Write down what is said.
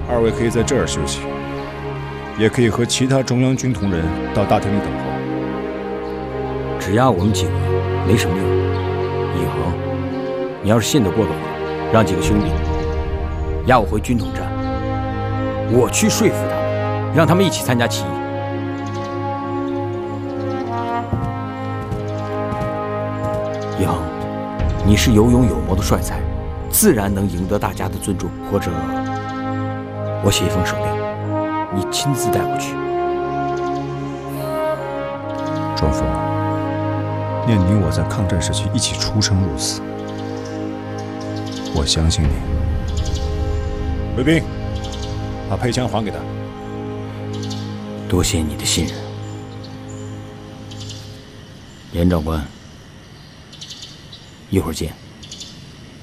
二位可以在这儿休息，也可以和其他中央军同仁到大厅里等候。 只压我们几个没什么用。以后你要是信得过的话，让几个兄弟押我回军统站，我去说服他们，让他们一起参加起义。以后你是有勇有谋的帅才，自然能赢得大家的尊重。或者，我写一封手令，你亲自带我去。 庄峰，念你我在抗战时期一起出生入死，我相信你。卫兵，把配枪还给他。 多谢你的信任，严长官。一会儿见。